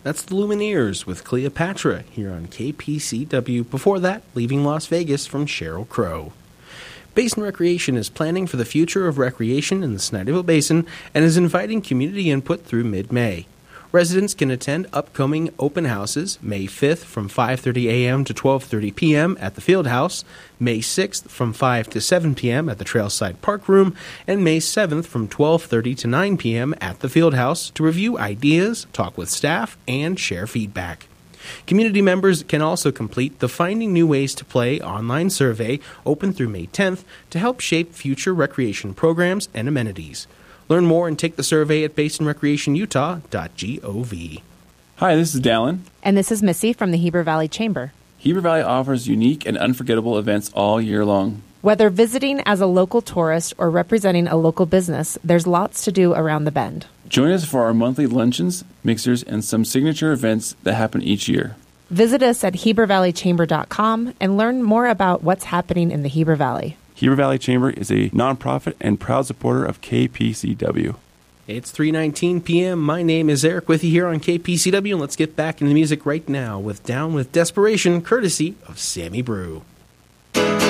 That's the Lumineers with Cleopatra here on KPCW. Before that, Leaving Las Vegas from Sheryl Crow. Basin Recreation is planning for the future of recreation in the Snyderville Basin and is inviting community input through mid-May. Residents can attend upcoming open houses May 5th from 5:30 a.m. to 12:30 p.m. at the Field House, May 6th from 5 to 7 p.m. at the Trailside Park Room, and May 7th from 12:30 to 9 p.m. at the Field House to review ideas, talk with staff, and share feedback. Community members can also complete the Finding New Ways to Play online survey open through May 10th to help shape future recreation programs and amenities. Learn more and take the survey at basinrecreationutah.gov. Hi, this is Dallin. And this is Missy from the Heber Valley Chamber. Heber Valley offers unique and unforgettable events all year long. Whether visiting as a local tourist or representing a local business, there's lots to do around the bend. Join us for our monthly luncheons, mixers, and some signature events that happen each year. Visit us at HeberValleyChamber.com and learn more about what's happening in the Heber Valley. Heber Valley Chamber is a nonprofit and proud supporter of KPCW. It's 3:19 p.m. My name is Eric with you here on KPCW, and let's get back into the music right now with Down with Desperation, courtesy of Sammy Brew.